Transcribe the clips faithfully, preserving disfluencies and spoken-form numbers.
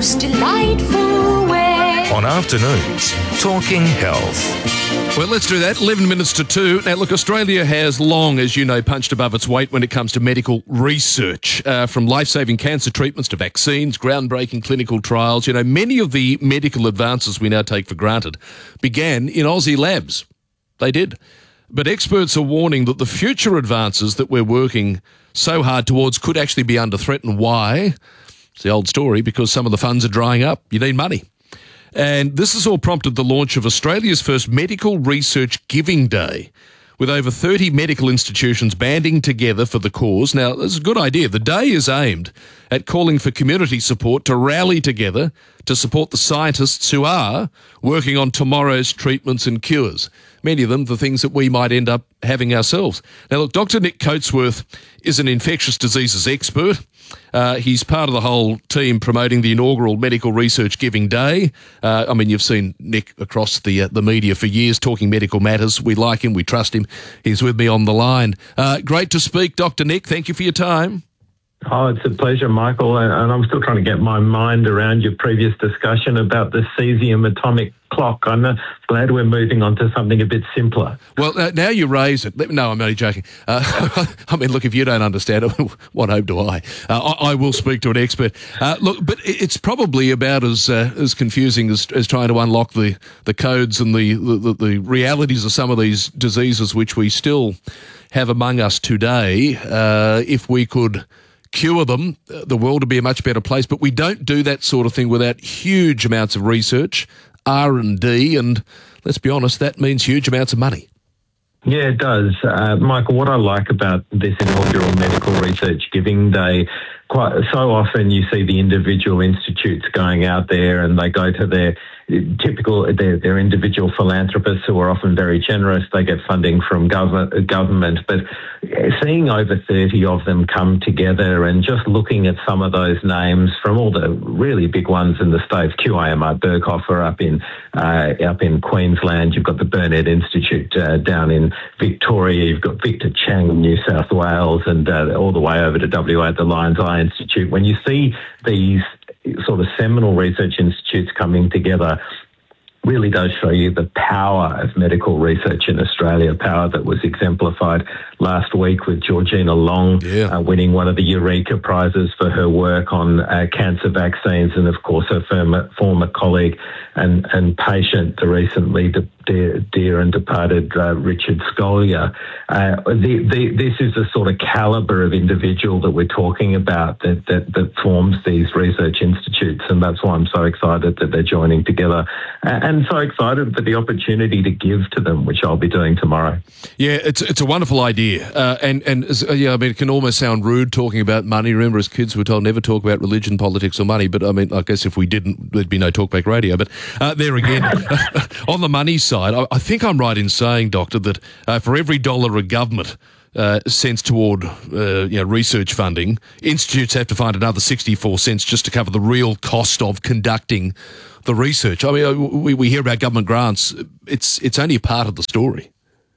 most delightful way. On Afternoons, Talking Health. Well, let's do that. eleven minutes to two. Now, look, Australia has long, as you know, punched above its weight when it comes to medical research. Uh, from life-saving cancer treatments to vaccines, groundbreaking clinical trials. You know, many of the medical advances we now take for granted began in Aussie labs. They did. But experts are warning that the future advances that we're working so hard towards could actually be under threat. And why? It's the old story, because some of the funds are drying up. You need money. And this has all prompted the launch of Australia's first Medical Research Giving Day, with over thirty medical institutions banding together for the cause. Now, this is a good idea. The day is aimed at calling for community support to rally together to support the scientists who are working on tomorrow's treatments and cures. Many of them the things that we might end up having ourselves. Now, look, Doctor Nick Coatsworth is an infectious diseases expert. Uh, he's part of the whole team promoting the inaugural Medical Research Giving Day. Uh, I mean, you've seen Nick across the uh, the media for years talking medical matters. We like him. We trust him. He's with me on the line. Uh, great to speak, Doctor Nick. Thank you for your time. Oh, it's a pleasure, Michael, and I'm still trying to get my mind around your previous discussion about the cesium atomic clock. I'm uh, glad we're moving on to something a bit simpler. Well, uh, now you raise it. No, I'm only joking. Uh, I mean, look, if you don't understand it, what hope do I? Uh, I, I will speak to an expert. Uh, look, but it's probably about as uh, as confusing as, as trying to unlock the, the codes and the, the, the realities of some of these diseases which we still have among us today. Uh, if we could cure them, the world would be a much better place. But we don't do that sort of thing without huge amounts of research, R and D, and let's be honest, that means huge amounts of money. Yeah, it does. Uh, Michael, what I like about this inaugural Medical Research Giving Day, quite so often you see the individual institutes going out there and they go to their typical, their, their individual philanthropists who are often very generous. They get funding from government, government, but seeing over thirty of them come together and just looking at some of those names from all the really big ones in the States, Q I M R Berghofer up in uh, up in Queensland, you've got the Burnet Institute uh, down in Victoria, you've got Victor Chang in New South Wales, and uh, all the way over to W A, the Lions Eye Institute. When you see these sort of seminal research institutes coming together, really does show you the power of medical research in Australia, power that was exemplified last week with Georgina Long yeah. uh, winning one of the Eureka Prizes for her work on uh, cancer vaccines, and of course her former, former colleague and, and patient, the recently de- dear, dear and departed uh, Richard Scolyer. Uh, the, the, this is the sort of calibre of individual that we're talking about that, that, that forms these research institutes, and that's why I'm so excited that they're joining together. Uh, and so excited for the opportunity to give to them, which I'll be doing tomorrow. Yeah, it's it's a wonderful idea. Uh, and, and uh, yeah, I mean, it can almost sound rude talking about money. Remember, as kids, we were told never talk about religion, politics or money. But, I mean, I guess if we didn't, there'd be no Talkback Radio. But uh, there again, on the money side, I, I think I'm right in saying, Doctor, that uh, for every dollar a government Uh, cents toward uh, you know, research funding, institutes have to find another sixty-four cents just to cover the real cost of conducting the research. I mean, we, we hear about government grants. It's it's only a part of the story.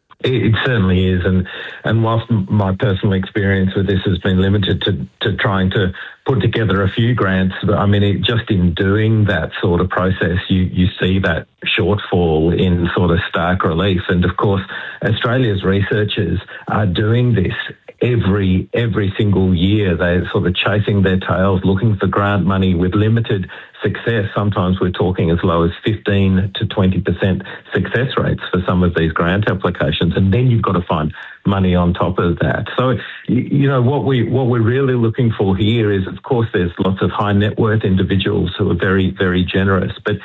It certainly is, and and whilst my personal experience with this has been limited to, to trying to put together a few grants, but I mean, it, just in doing that sort of process, you, you see that shortfall in sort of stark relief. And of course, Australia's researchers are doing this every every single year. They're sort of chasing their tails, looking for grant money with limited success. Sometimes we're talking as low as fifteen to twenty percent success rates for some of these grant applications. And then you've got to find money on top of that. So, you know, what, we, what we're really looking for here is, of course, there's lots of high net worth individuals who are very, very generous, but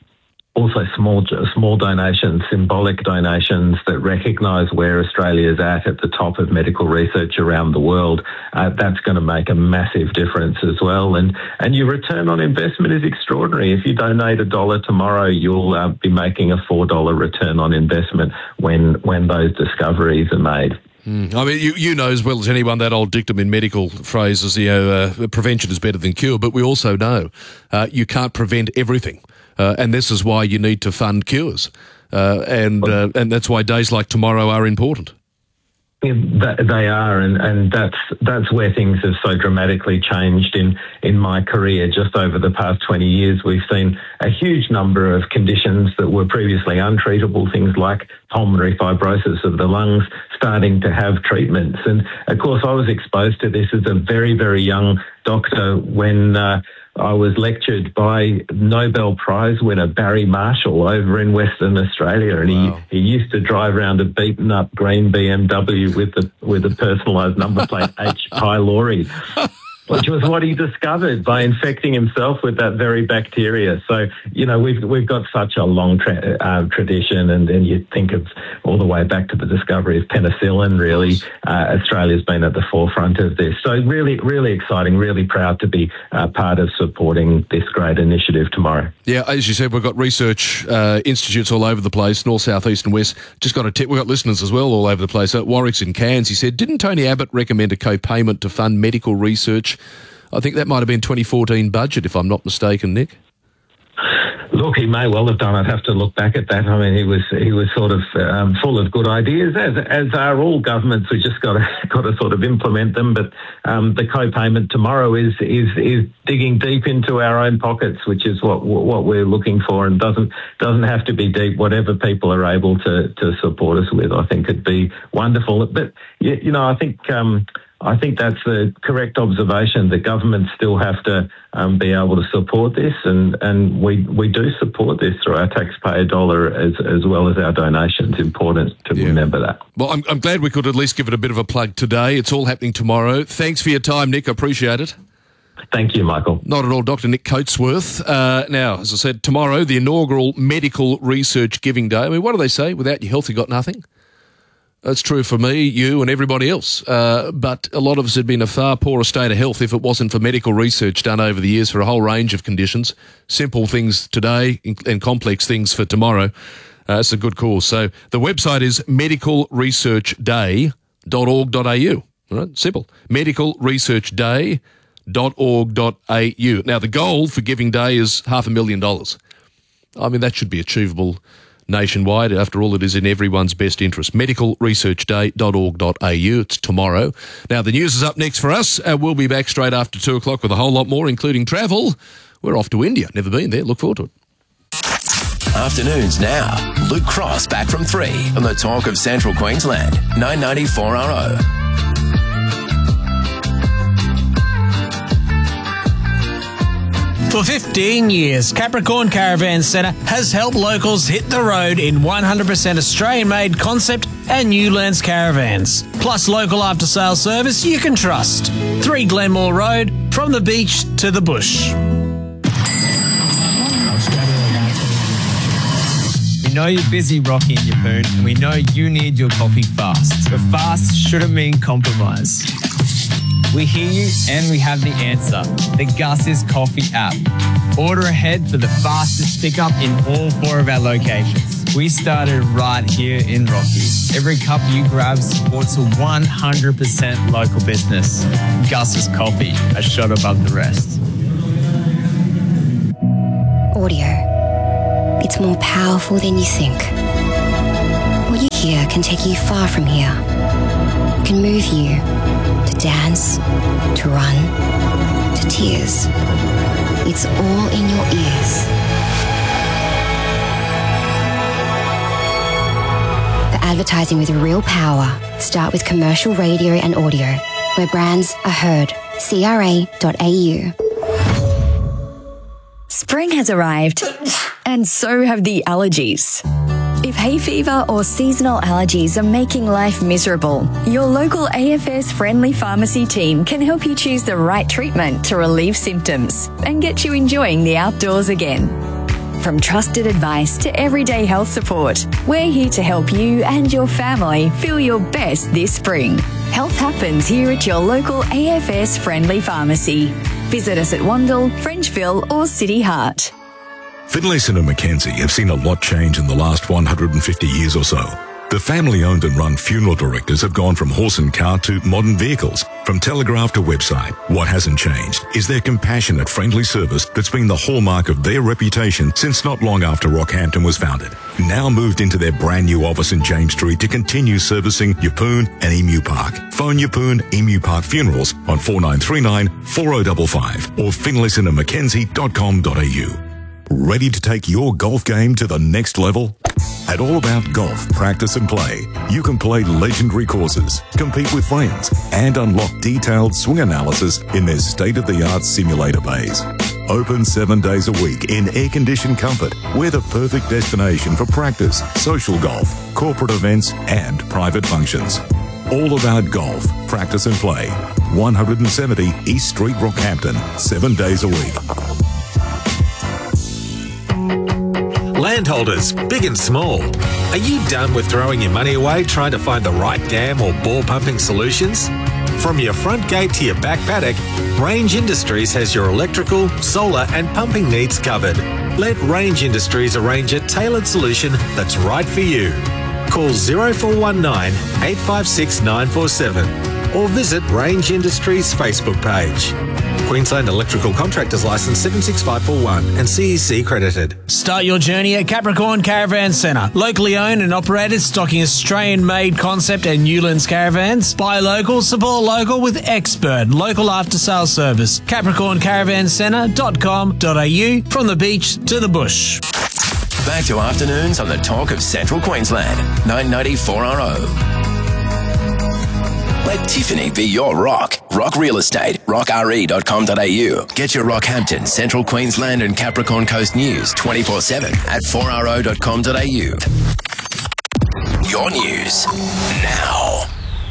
also small small donations, symbolic donations that recognise where Australia is at at the top of medical research around the world. Uh, that's going to make a massive difference as well. And and your return on investment is extraordinary. If you donate a dollar tomorrow, you'll uh, be making a four dollar return on investment when when those discoveries are made. Mm. I mean, you, you know as well as anyone that old dictum in medical phrases, you know, uh, prevention is better than cure, but we also know uh, you can't prevent everything. Uh, and this is why you need to fund cures. Uh, and uh, and that's why days like tomorrow are important. They are, and, and that's that's where things have so dramatically changed in, in my career. Just over the past twenty years, we've seen a huge number of conditions that were previously untreatable, things like pulmonary fibrosis of the lungs, starting to have treatments. And of course, I was exposed to this as a very, very young doctor when uh, I was lectured by Nobel Prize winner Barry Marshall over in Western Australia, and wow. he, he used to drive around a beaten up green B M W with the with a personalised number plate H. pylori, which was what he discovered by infecting himself with that very bacteria. So, you know, we've we've got such a long tra- uh, tradition, and then you think of all the way back to the discovery of penicillin, really. Uh, Australia's been at the forefront of this. So really, really exciting, really proud to be uh, part of supporting this great initiative tomorrow. Yeah, as you said, we've got research uh, institutes all over the place, north, south, east and west. Just got a tip. We've got listeners as well all over the place. Uh, Warwick's in Cairns. He said, didn't Tony Abbott recommend a co-payment to fund medical research? I think that might have been twenty fourteen budget, if I'm not mistaken, Nick. Look, he may well have done. I'd have to look back at that. I mean, he was he was sort of um, full of good ideas, as as are all governments. We just got to got to sort of implement them. But um, the co-payment tomorrow is is is digging deep into our own pockets, which is what what we're looking for, and doesn't doesn't have to be deep. Whatever people are able to to support us with, I think it'd be wonderful. But you, you know, I think. Um, I think that's the correct observation. The governments still have to um, be able to support this, and, and we we do support this through our taxpayer dollar as as well as our donations. Important to yeah. remember that. Well, I'm, I'm glad we could at least give it a bit of a plug today. It's all happening tomorrow. Thanks for your time, Nick. I appreciate it. Thank you, Michael. Not at all, Doctor Nick Coatsworth. Uh, now, as I said, tomorrow, the inaugural Medical Research Giving Day. I mean, what do they say? Without your health, you got nothing. That's true for me, you and everybody else. Uh, but a lot of us had been in a far poorer state of health if it wasn't for medical research done over the years for a whole range of conditions. Simple things today and complex things for tomorrow. Uh, it's a good cause. So the website is medical research day dot org dot a u. All right, simple. medical research day dot org dot a u. Now, the goal for Giving Day is half a million dollars. I mean, that should be achievable nationwide. After all, it is in everyone's best interest. medical research day dot org dot a u. It's tomorrow. Now, the news is up next for us. Uh, we'll be back straight after two o'clock with a whole lot more, including travel. We're off to India. Never been there. Look forward to it. Afternoons now. Luke Cross back from three on the Talk of Central Queensland. nine ninety-four R O. For fifteen years, Capricorn Caravan Centre has helped locals hit the road in one hundred percent Australian-made concept and Newlands caravans. Plus local after-sales service you can trust. three Glenmore Road, from the beach to the bush. We know you're busy rocking your poon, and we know you need your coffee fast. But fast shouldn't mean compromise. We hear you and we have the answer. The Gus's Coffee app. Order ahead for the fastest pickup in all four of our locations. We started right here in Rocky. Every cup you grab supports a one hundred percent local business. Gus's Coffee, a shot above the rest. Audio. It's more powerful than you think. What you hear can take you far from here. It can move you to dance, to run, to tears. It's all in your ears. For advertising with real power, start with commercial radio and audio, where brands are heard. C R A dot A U. Spring has arrived, and so have the allergies. If hay fever or seasonal allergies are making life miserable, your local A F S friendly pharmacy team can help you choose the right treatment to relieve symptoms and get you enjoying the outdoors again. From trusted advice to everyday health support, we're here to help you and your family feel your best this spring. Health happens here at your local A F S friendly pharmacy. Visit us at Wandle, Frenchville or City Heart. Finlayson and McKenzie have seen a lot change in the last one hundred fifty years or so. The family-owned and run funeral directors have gone from horse and cart to modern vehicles, from telegraph to website. What hasn't changed is their compassionate, friendly service that's been the hallmark of their reputation since not long after Rockhampton was founded. Now moved into their brand new office in James Street to continue servicing Yeppoon and Emu Park. Phone Yeppoon Emu Park Funerals on four nine three nine, four oh five five or finlayson and mackenzie dot com dot a u. Ready to take your golf game to the next level? At All About Golf Practice and Play, you can play legendary courses, compete with friends, and unlock detailed swing analysis in their state-of-the-art simulator bays. Open seven days a week in air-conditioned comfort. We're the perfect destination for practice, social golf, corporate events, and private functions. All About Golf Practice and Play, one seventy East Street, Rockhampton, seven days a week. Landholders, big and small, are you done with throwing your money away trying to find the right dam or bore pumping solutions? From your front gate to your back paddock, Range Industries has your electrical, solar and pumping needs covered. Let Range Industries arrange a tailored solution that's right for you. Call zero four one nine, eight five six, nine four seven or visit Range Industries Facebook page. Queensland Electrical Contractors Licence seven six five four one and C E C credited. Start your journey at Capricorn Caravan Centre. Locally owned and operated, stocking Australian-made concept and Newlands caravans. Buy local, support local with expert local after-sales service. capricorn caravan centre dot com dot a u, from the beach to the bush. Back to afternoons on the Talk of Central Queensland, nine ninety four R O. Let Tiffany be your rock. Rock Real Estate, rock r e dot com dot a u. Get your Rockhampton, Central Queensland and Capricorn Coast news twenty-four seven at four r o dot com dot a u. Your news now.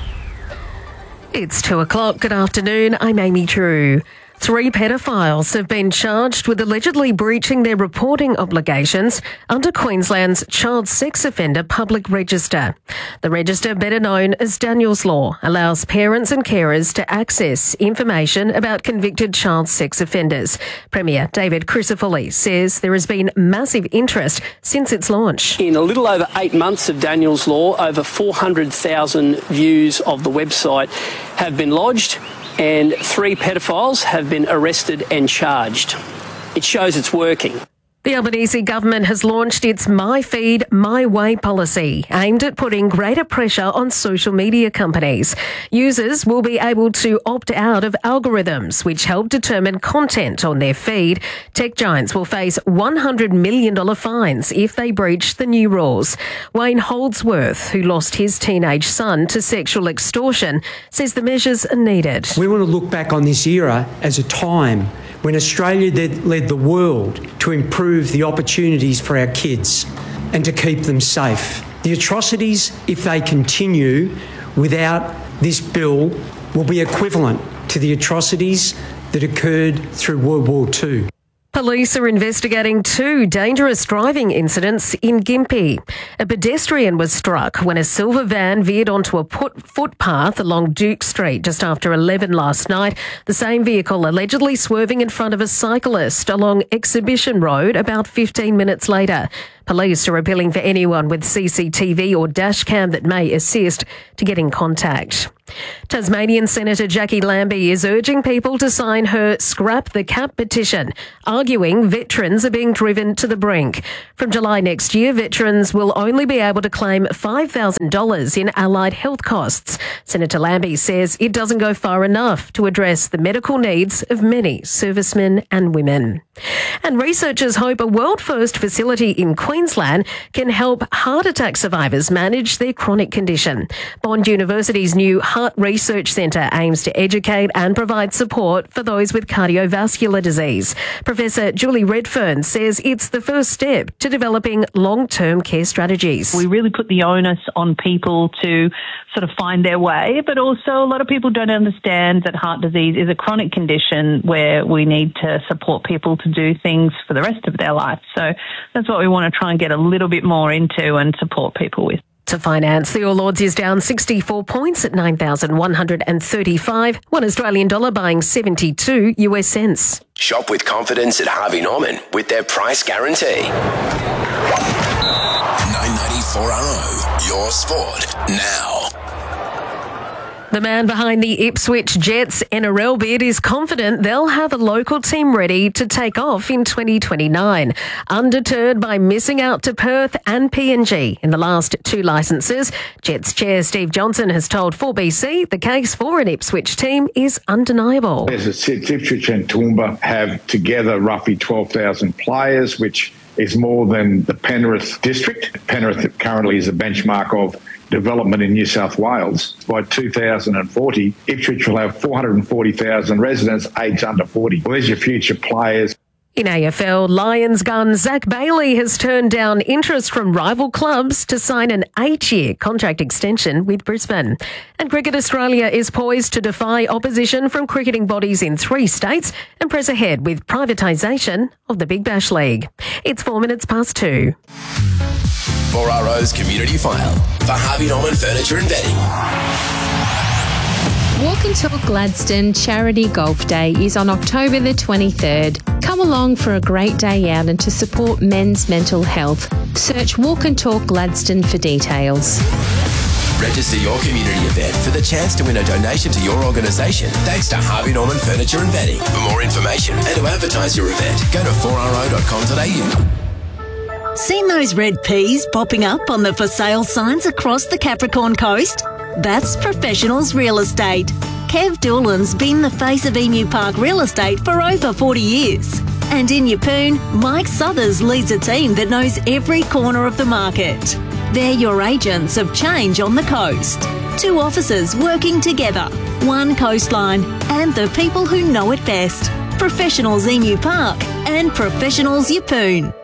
It's two o'clock. Good afternoon. I'm Amy True. Three pedophiles have been charged with allegedly breaching their reporting obligations under Queensland's Child Sex Offender Public Register. The register, better known as Daniels Law, allows parents and carers to access information about convicted child sex offenders. Premier David Crisafulli says there has been massive interest since its launch. In a little over eight months of Daniels Law, over four hundred thousand views of the website have been lodged, and three pedophiles have been arrested and charged. It shows it's working. The Albanese government has launched its My Feed, My Way policy, aimed at putting greater pressure on social media companies. Users will be able to opt out of algorithms which help determine content on their feed. Tech giants will face one hundred million dollars fines if they breach the new rules. Wayne Holdsworth, who lost his teenage son to sexual extortion, says the measures are needed. We want to look back on this era as a time when Australia led the world to improve the opportunities for our kids and to keep them safe. The atrocities, if they continue without this bill, will be equivalent to the atrocities that occurred through World War Two. Police are investigating two dangerous driving incidents in Gympie. A pedestrian was struck when a silver van veered onto a put- footpath along Duke Street just after eleven last night. The same vehicle allegedly swerving in front of a cyclist along Exhibition Road about fifteen minutes later. Police are appealing for anyone with C C T V or dash cam that may assist to get in contact. Tasmanian Senator Jackie Lambie is urging people to sign her Scrap the Cap petition, arguing veterans are being driven to the brink. From July next year, veterans will only be able to claim five thousand dollars in allied health costs. Senator Lambie says it doesn't go far enough to address the medical needs of many servicemen and women. And researchers hope a world-first facility in Queensland can help heart attack survivors manage their chronic condition. Bond University's new Heart Research Centre aims to educate and provide support for those with cardiovascular disease. Professor Julie Redfern says it's the first step to developing long-term care strategies. We really put the onus on people to sort of find their way, but also a lot of people don't understand that heart disease is a chronic condition where we need to support people to do things for the rest of their life. So that's what we want to try and get a little bit more into and support people with. To finance, the All Ords is down sixty-four points at nine thousand one hundred thirty-five. One Australian dollar buying seventy-two U S cents. Shop with confidence at Harvey Norman with their price guarantee. nine ninety-four R O, your sport now. The man behind the Ipswich Jets N R L bid is confident they'll have a local team ready to take off in twenty twenty-nine. Undeterred by missing out to Perth and P N G in the last two licences, Jets chair Steve Johnson has told four B C the case for an Ipswich team is undeniable. As it sits, Ipswich and Toowoomba have together roughly twelve thousand players, which is more than the Penrith district. Penrith currently is a benchmark of development in New South Wales. By two thousand forty, Ipswich will have four hundred forty thousand residents aged under forty. Well, there's your future players. In A F L, Lions gun Zach Bailey has turned down interest from rival clubs to sign an eight-year contract extension with Brisbane. And Cricket Australia is poised to defy opposition from cricketing bodies in three states and press ahead with privatisation of the Big Bash League. It's four minutes past two. four R O's Community File for Harvey Norman Furniture and Bedding. Walk and Talk Gladstone Charity Golf Day is on October the twenty-third. Come along for a great day out and to support men's mental health. Search Walk and Talk Gladstone for details. Register your community event for the chance to win a donation to your organisation thanks to Harvey Norman Furniture and Bedding. For more information and to advertise your event, go to four R O dot com dot A U. Seen those red peas popping up on the for sale signs across the Capricorn coast? That's Professionals Real Estate. Kev Doolan's been the face of Emu Park Real Estate for over forty years. And in Yeppoon, Mike Southers leads a team that knows every corner of the market. They're your agents of change on the coast. Two officers working together, one coastline, and the people who know it best. Professionals Emu Park and Professionals Yeppoon.